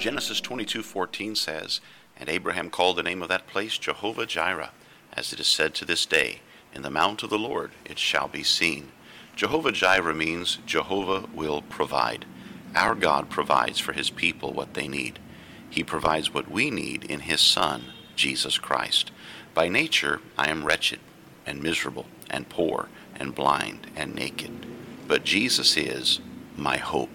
Genesis 22:14 says, "And Abraham called the name of that place Jehovah-Jireh, as it is said to this day, in the mount of the Lord it shall be seen." Jehovah-Jireh means Jehovah will provide. Our God provides for his people what they need. He provides what we need in his Son, Jesus Christ. By nature, I am wretched and miserable and poor and blind and naked. But Jesus is my hope.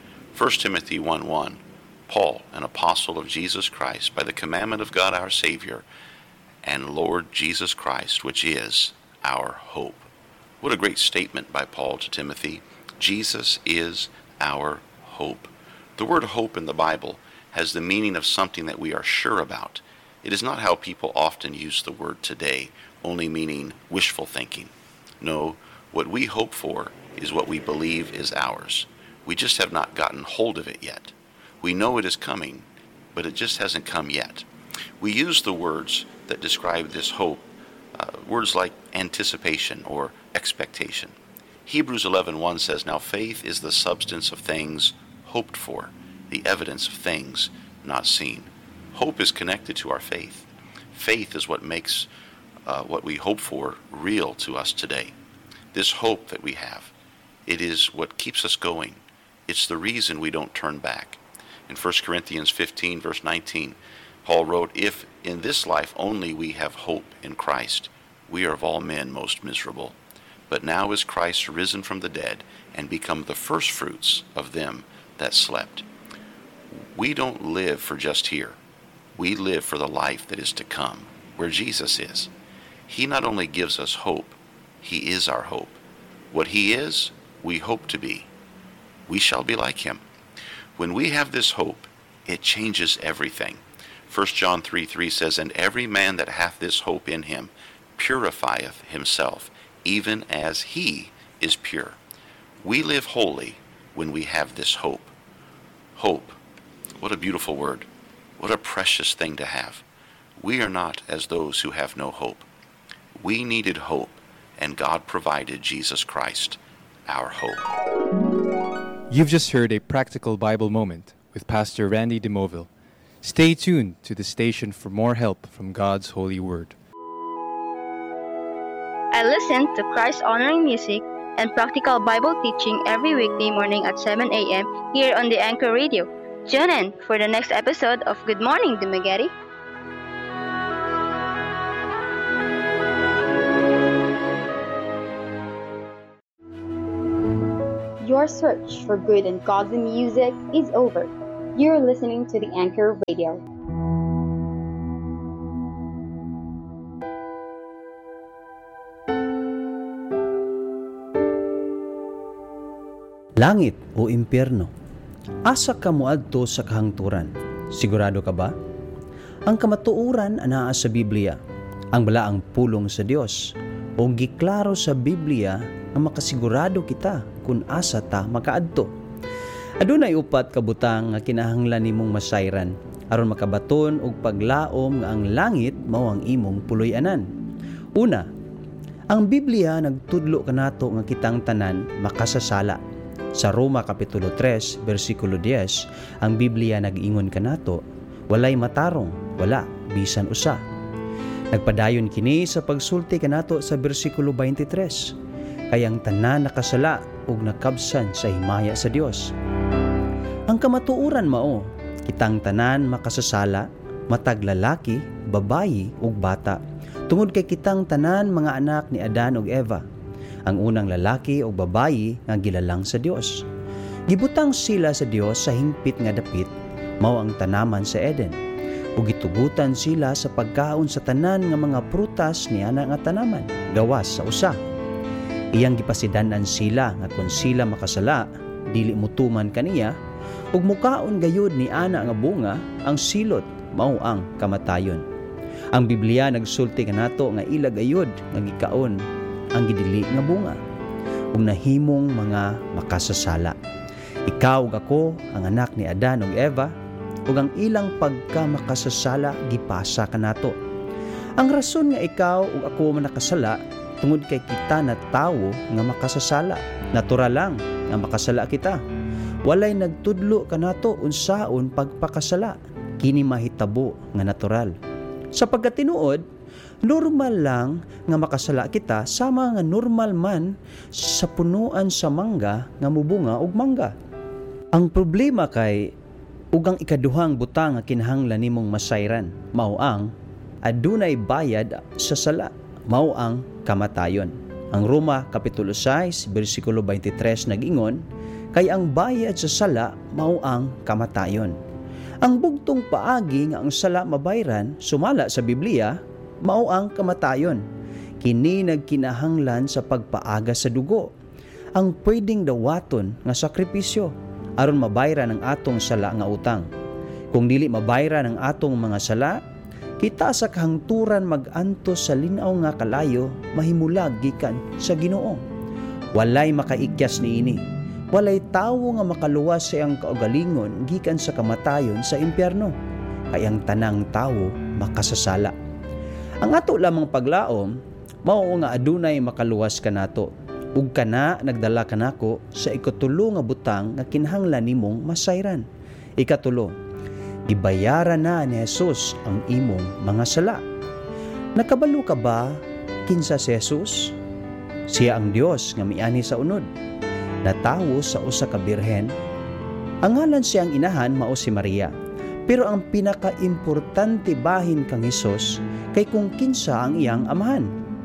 1 Timothy 1:1, Paul, an apostle of Jesus Christ, by the commandment of God our Savior, and Lord Jesus Christ, which is our hope. What a great statement by Paul to Timothy. Jesus is our hope. The word hope in the Bible has the meaning of something that we are sure about. It is not how people often use the word today, only meaning wishful thinking. No, what we hope for is what we believe is ours. We just have not gotten hold of it yet. We know it is coming, but it just hasn't come yet. We use the words that describe this hope, words like anticipation or expectation. Hebrews 11:1 says, "Now faith is the substance of things hoped for, the evidence of things not seen." Hope is connected to our faith. Faith is what makes what we hope for real to us today. This hope that we have, it is what keeps us going. It's the reason we don't turn back. In 1 Corinthians 15, verse 19, Paul wrote, "If in this life only we have hope in Christ, we are of all men most miserable. But now is Christ risen from the dead and become the firstfruits of them that slept." We don't live for just here. We live for the life that is to come, where Jesus is. He not only gives us hope, he is our hope. What he is, we hope to be. We shall be like him. When we have this hope, it changes everything. 1 John 3:3 says, "And every man that hath this hope in him purifieth himself, even as he is pure." We live holy when we have this hope. Hope. What a beautiful word. What a precious thing to have. We are not as those who have no hope. We needed hope, and God provided Jesus Christ, our hope. You've just heard a practical Bible moment with Pastor Randy DeMoville. Stay tuned to the station for more help from God's holy word. I listen to Christ-honoring music and practical Bible teaching every weekday morning at 7 a.m. here on the Anchor Radio. Tune in for the next episode of Good Morning, Dumaguete. Your search for good and godly music is over. You're listening to the Anchor Radio. Langit o impyerno, asa ka moadto sa kahangturan? Sigurado ka ba? Ang kamatuoran anaa sa Biblia, ang balaang pulong sa Dios, o giklaro sa Biblia ang makasigurado kita kung asa ta makaadto. Adunay upat ka butang nga kinahanglan nimong masayran aron makabaton og paglaom nga ang langit mao ang imong puloy-anan. Una, ang Biblia nagtudlo kanato nga kitang tanan makasasala. Sa Roma Kapitulo 3, versikulo 10, ang Biblia nag-ingon kanato, walay matarong, wala, bisan usa. Nagpadayon kini sa pagsulti kanato sa versikulo 23, kayang tanan nakasala ug nakabsan sa himaya sa Dios. Ang kamatuoran mao, kitang tanan makasasala, matag lalaki, babayi ug bata, tungod kay kitang tanan mga anak ni Adan ug Eva. Ang unang lalaki o babayi nga gilalang sa Dios. Gibutang sila sa Dios sa hingpit nga dapit, mao ang tanaman sa Eden. Ug gitugutan sila sa pagkaon sa tanan nga mga prutas niya nga tanaman, gawas sa usa. Iyang gipasidan-an sila nga kung sila makasala, dili mutuman kaniya, ug mukaon gayud ni ana nga bunga ang silot, mao ang kamatayon. Ang Biblia nagsulti kanato nga ila gayud nga gikaon ang gidili nga bunga ug nahimong mga makasasala. Ikaw ug ako ang anak ni Adan ug Eva ug ang ilang pagka makasasala gipasa kanato. Ang rason nga ikaw ug ako man nakasala tungod kay kita na tawo nga makasasala. Natural lang nga makasala kita. Walay nagtudlo kanato unsaon pagpakasala, kini mahitabo nga natural. Sapagkat tinuod, normal lang nga makasala kita sama nga normal man sa punuan sa mangga nga mubunga og mangga. Ang problema kay ugang ikaduhang butang nga kinahanglan nimong masayran, mao ang adunay bayad sa sala, mao ang kamatayon. Ang Roma Kapitulo 6 versikulo 23 nag-ingon, kay ang bayad sa sala mao ang kamatayon. Ang bugtong paagi nga ang sala mabayran sumala sa Biblia mao ang kamatayon. Kini nagkinahanglan sa pagpaaga sa dugo, ang pwedeng dawaton nga sakripisyo aron mabayran ang atong sala nga utang. Kung dili mabayran ang atong mga sala, kita sa kahangturan mag-antos sa linaw nga kalayo mahimulag gikan sa Ginoo. Walay makaikyas niini. Walay tawo nga makaluwas sa iyang kaugalingon gikan sa kamatayon sa impyerno. Kay ang tanang tawo makasasala. Ang ato lamang paglaom mao nga adunay makaluwas kanato. Ug kana nagdala kanako sa ikatulo nga butang nga kinahanglan nimong masayran. Ikatulo, ibayaran na ni Jesus ang imong mga sala. Nakabalo ka ba kinsa si Jesus? Siya ang Dios nga miani sa unod, natawo sa usa ka birhen. Ang ngalan siyang inahan mao si Maria. Pero ang pinaka-importante bahin kang Jesus kay kung kinsa ang iyang amahan.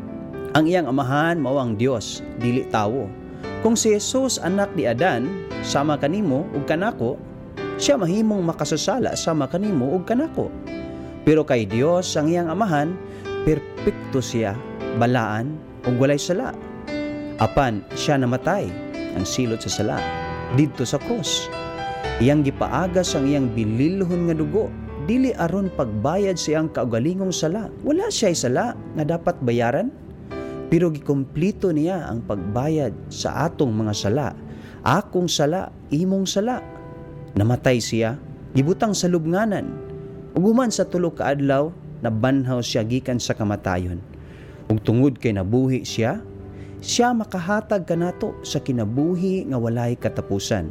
Ang iyang amahan mao ang Dios, dili tawo. Kung si Jesus anak ni Adan, sama kanimo ug kanako, siya mahimong makasasala sama kanimo ug kanako. Pero kay Dios ang iyang amahan, perpekto siya, balaan ug walay sala. Apan siya namatay ang silot sa sala didto sa krus. Iyang gipaagas ang iyang bililhon nga dugo, dili aron pagbayad sa iyang kaugalingong sala. Wala siya'y sala nga dapat bayaran, pero gikomplito niya ang pagbayad sa atong mga sala. Akong sala, imong sala. Namatay siya, gibutang sa lubnganan. Ug human sa 3 ka adlaw, nabanhaw siya gikan sa kamatayon. Ug tungod kay nabuhi siya makahatag kanato sa kinabuhi nga walay katapusan.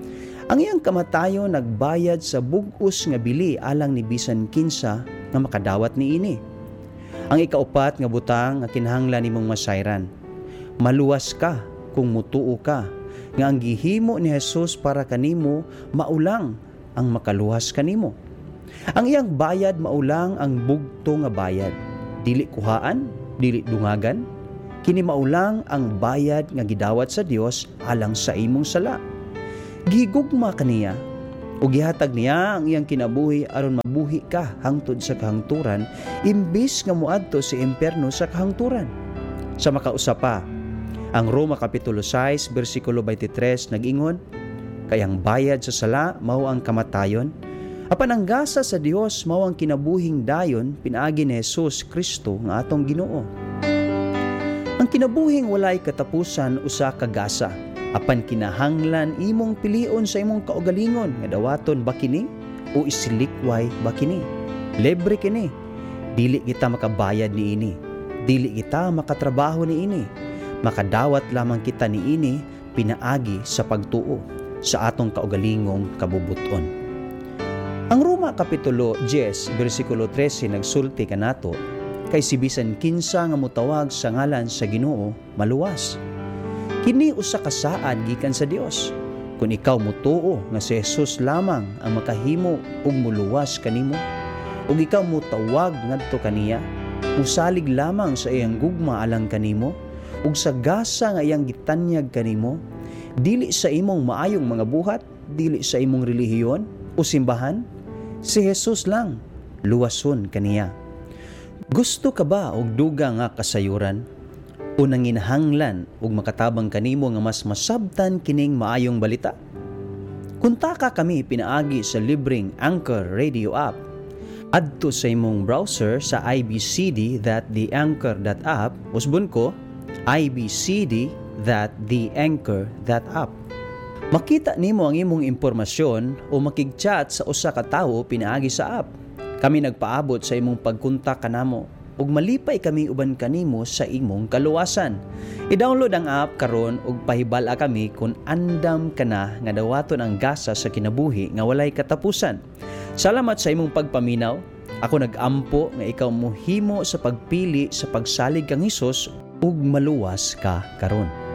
Ang iyang kamatayon nagbayad sa bug-os nga bili alang ni bisan kinsa nga makadawat niini. Ang ikaupat nga butang nga kinahanglan nimong masayran. Maluwas ka kung mutuo ka nga ang gihimo ni Jesus para kanimo maulang ang makaluwas kanimo. Ang iyang bayad maulang ang bugto nga bayad. Dili kuhaan, dili dungagan. Kini maulang ang bayad nga gidawat sa Dios alang sa imong sala. Gigugma kaniya o gihatag niya ang iyang kinabuhi aron mabuhi ka hangtod sa kahangturan imbis nga muadto sa impyerno sa kahangturan. Sa makausapa, ang Roma Kapitulo 6 versikulo 23 nag-ingon, kay ang bayad sa sala mao ang kamatayon, apan ang gasa sa Dios mao ang kinabuhing dayon pinaagi ni Jesus Kristo nga atong Ginoo. Ang kinabuhing walay katapusan usa ka gasa. Apan kinahanglan imong pilion sa imong kaugalingon nga dawaton ba kini o isilikway ba kini. Libre kini. Dili kita makabayad niini. Dili kita makatrabaho niini. Makadawat lamang kita niini pinaagi sa pagtuo sa atong kaugalingong kabubuton. Ang Roma Kapitulo 10 versikulo 13 nagsulti kanato, kay si bisan kinsa nga mutawag sa ngalan sa Ginoo maluwas. Kini usa ka saad gikan sa Dios. Kung ikaw mutuo nga si Jesus lamang ang makahimo ug muluwas kanimo, ug ikaw mutawag ngadto kaniya, musalig lamang sa iyang gugma alang kanimo, ug sa gasa nga iyang gitanyag kanimo, dili sa imong maayong mga buhat, dili sa imong relihiyon o simbahan, si Jesus lang luwason kaniya. Gusto ka ba og duga nga kasayuran? O nanginahanglan ug makatabang kanimo nga mas masabtan kining maayong balita? Kuntaka kami pinaagi sa libreng Anchor Radio app. Adto sa imong browser sa ibcd.theanchor.app, usbon ko ibcd.theanchor.app. Makita nimo ang imong impormasyon o makig-chat sa usa ka tawo pinaagi sa app. Kami nagpaabot sa imong pagkontak kanamo. ug malipay kami uban kanimo sa imong kaluwasan. I-download ang app karon ug pahibal-a kami kung andam ka na nga dawaton ang gasa sa kinabuhi nga walay katapusan. Salamat sa imong pagpaminaw. Ako nag-ampo nga ikaw mohimo sa pagpili sa pagsalig kang Hesus ug maluwas ka karon.